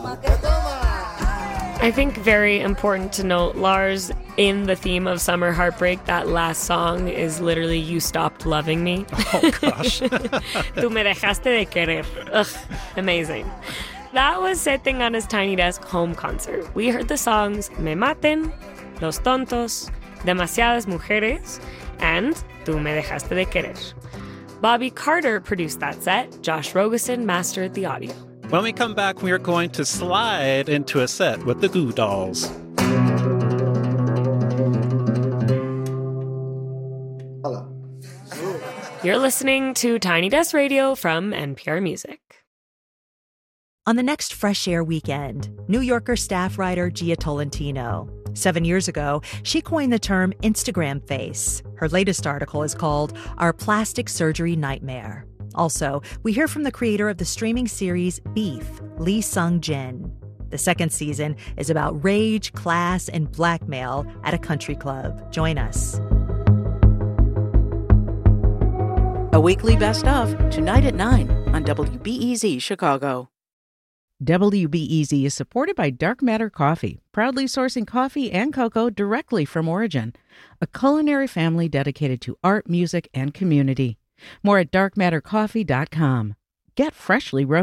I think very important to note, Lars, in the theme of Summer Heartbreak, that last song is literally You Stopped Loving Me. Oh, gosh. Tú me dejaste de querer. Ugh, amazing. That was Setengana's Tiny Desk home concert. We heard the songs Me Maten, Los Tontos, Demasiadas Mujeres, and Tú me dejaste de querer. Bobby Carter produced that set. Josh Rogosin mastered the audio. When we come back, we are going to slide into a set with the Goo Dolls. Hello. You're listening to Tiny Desk Radio from NPR Music. On the next Fresh Air weekend, New Yorker staff writer Gia Tolentino. 7 years ago, she coined the term Instagram face. Her latest article is called Our Plastic Surgery Nightmare. Also, we hear from the creator of the streaming series Beef, Lee Sung-jin. The second season is about rage, class, and blackmail at a country club. Join us. A weekly best of tonight at 9 on WBEZ Chicago. WBEZ is supported by Dark Matter Coffee, proudly sourcing coffee and cocoa directly from origin, a culinary family dedicated to art, music, and community. More at darkmattercoffee.com. Get freshly roasted